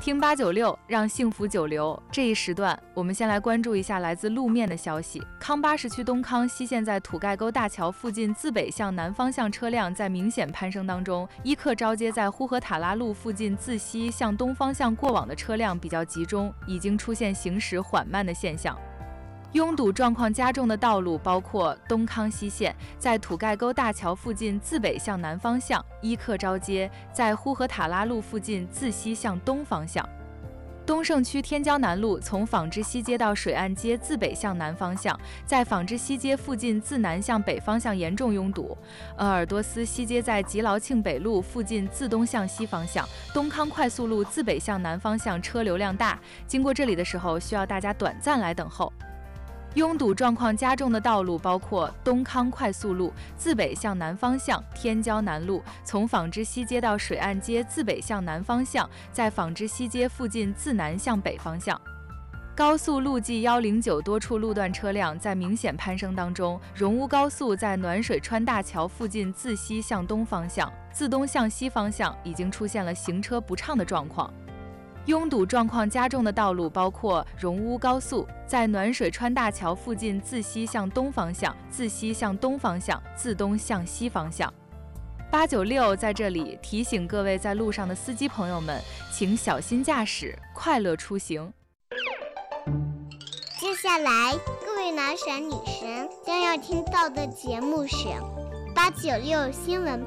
听896，让幸福久留。这一时段，我们先来关注一下来自路面的消息。康巴市区东康西线在土盖沟大桥附近自北向南方向车辆在明显攀升当中，伊克招街在呼和塔拉路附近自西向东方向过往的车辆比较集中，已经出现行驶缓慢的现象。拥堵状况加重的道路包括东康西线在土盖沟大桥附近自北向南方向，伊克招街在呼和塔拉路附近自西向东方向。东胜区天骄南路从纺织西街到水岸街自北向南方向，在纺织西街附近自南向北方向严重拥堵。鄂尔多斯西街在吉劳庆北路附近自东向西方向，东康快速路自北向南方向车流量大，经过这里的时候需要大家短暂来等候。拥堵状况加重的道路包括东康快速路自北向南方向，天骄南路从纺织西街到水岸街自北向南方向，在纺织西街附近自南向北方向。高速路G109多处路段车辆在明显攀升当中，荣乌高速在暖水川大桥附近自西向东方向，自东向西方向已经出现了行车不畅的状况。拥堵状况加重的道路包括荣乌高速在暖水川大桥附近自西向东方向，自西向东方向，自东向西方向。896在这里提醒各位在路上的司机朋友们，请小心驾驶，快乐出行。 接下来，各位男神女神将要听到的节目是896新闻